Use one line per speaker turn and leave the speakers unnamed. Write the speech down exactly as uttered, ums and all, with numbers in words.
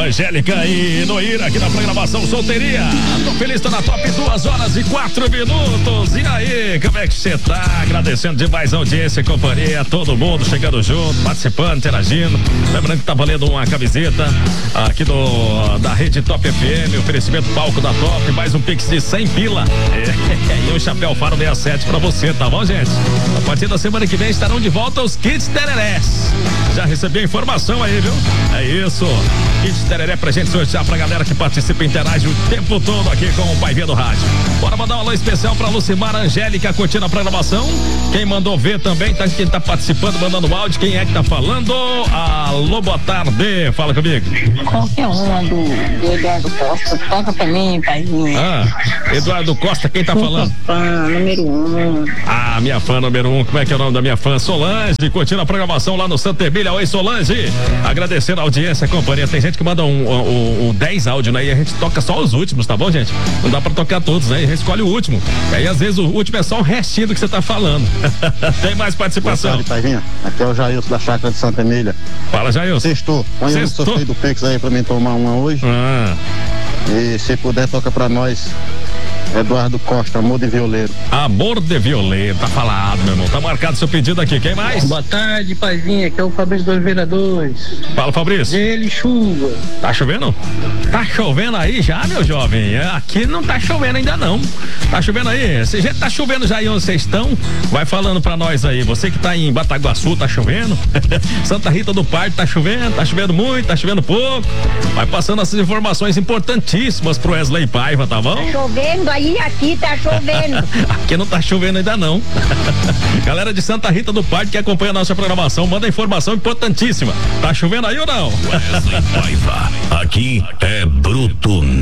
Angélica e Noíra aqui na programação Solteiria. Tô feliz, tô na top duas horas e quatro minutos. E aí, como é que você tá? Agradecendo demais a audiência e companhia, todo mundo chegando junto, participando, interagindo. Lembrando que tá valendo uma camiseta aqui do da rede Top F M, oferecimento palco da Top, mais um pix de cem pila. É, e um chapéu faro sessenta e sete pra você, tá bom, gente? A partir da semana que vem estarão de volta os Kits Tererés. Já recebi a informação aí, viu? É isso. Kits Tereré pra gente sortear pra galera que participa e interage o tempo todo aqui com o Pai Vê do Rádio. Bora mandar um alô especial pra Lucimar Angélica curtindo a programação. Quem mandou ver também, tá, quem tá participando, mandando áudio, quem é que tá falando? Alô, boa tarde, fala comigo.
Qualquer uma do, do Eduardo Costa, toca pra mim, paizinho.
Ah, Eduardo Costa, quem tá falando?
Fã número um.
Ah, minha fã número um, como é que é o nome da minha fã? Solange, curtindo a programação lá no Santa Emília. Oi, Solange, agradecendo a audiência, a companhia. Tem gente que manda um, um, um dez áudios, né? E a gente toca só os últimos, tá bom, gente? Não dá pra tocar todos, né? E a gente escolhe o último. E aí, às vezes, o último é só um restinho do que você tá falando. Tem mais participação.
Boa tarde, Paizinho. Aqui é o Jailson da Chácara de Santa Emília.
Fala, Jailson.
Sextou. Põe o sorteio do Pix aí pra mim tomar uma hoje.
Ah.
E se puder, toca pra nós. Eduardo Costa, Amor de Violeiro.
Amor de Violeiro, tá falado, meu irmão. Tá marcado seu pedido aqui. Quem mais?
Boa tarde, paizinho. Aqui é o Fabrício dos Vereadores.
Fala, Fabrício.
Ele chuva.
Tá chovendo? Tá chovendo aí já, meu jovem? Aqui não tá chovendo ainda não. Tá chovendo aí? Esse jeito tá chovendo já aí onde vocês estão? Vai falando pra nós aí. Você que tá em Bataguaçu, tá chovendo? Santa Rita do Parque, tá chovendo? Tá chovendo muito? Tá chovendo pouco? Vai passando essas informações importantíssimas pro Wesley Paiva, tá bom?
Tá chovendo aí, aqui tá chovendo.
Aqui não tá chovendo ainda não. Galera de Santa Rita do Parque que acompanha a nossa programação, manda informação importantíssima. Tá chovendo aí ou não?
Wesley Paiva, aqui é bruto